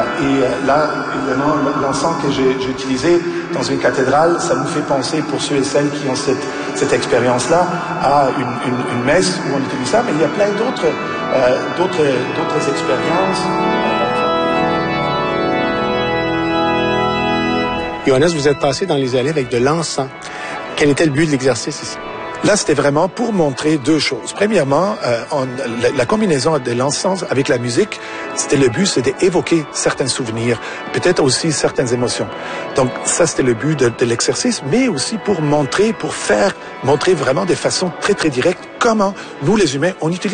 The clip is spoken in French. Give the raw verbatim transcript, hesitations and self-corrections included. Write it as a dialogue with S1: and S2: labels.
S1: et là, évidemment, l'encens que j'ai, j'ai utilisé dans une cathédrale, ça nous fait penser, pour ceux et celles qui ont cette, cette expérience-là, à une, une, une messe où on utilise ça, mais il y a plein d'autres, euh, d'autres, d'autres expériences.
S2: Johannes, vous êtes passé dans les allées avec de l'encens. Quel était le but de l'exercice ici?
S1: Là, c'était vraiment pour montrer deux choses. Premièrement, euh, on, la, la combinaison de l'encens avec la musique, c'était le but, c'était d'évoquer certains souvenirs, peut-être aussi certaines émotions. Donc ça, c'était le but de, de l'exercice, mais aussi pour montrer, pour faire, montrer vraiment de façon très, très directe comment nous, les humains, on utilise